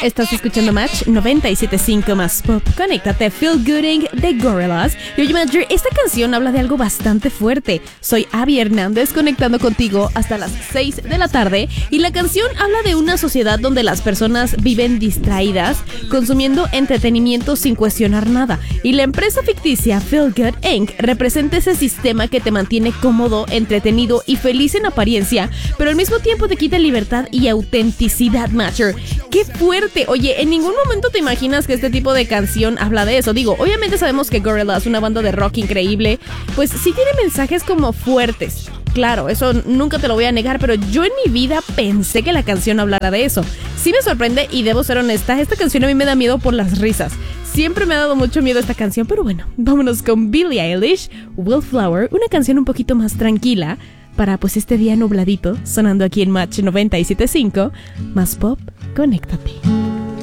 Estás escuchando Match 97.5 más pop. Conéctate, Feel Gooding de Gorillaz. Y oye, Matcher, esta canción habla de algo bastante fuerte. Soy Abby Hernández conectando contigo hasta las 6 de la tarde. Y la canción habla de una sociedad donde las personas viven distraídas, consumiendo entretenimiento sin cuestionar nada. Y la empresa ficticia Feel Good Inc. representa ese sistema que te mantiene cómodo, entretenido y feliz en apariencia, pero al mismo tiempo te quita libertad y autenticidad, Matcher. ¡Qué fuerte! Oye, en ningún momento te imaginas que este tipo de canción habla de eso. Digo, obviamente sabemos que Gorillaz, una banda de rock increíble, pues sí tiene mensajes como fuertes. Claro, eso nunca te lo voy a negar, pero yo en mi vida pensé que la canción hablara de eso. Sí me sorprende y debo ser honesta, esta canción a mí me da miedo por las risas. Siempre me ha dado mucho miedo esta canción, pero bueno, vámonos con Billie Eilish, Wildflower, una canción un poquito más tranquila para pues este día nubladito, sonando aquí en Match 97.5, más pop, conéctate.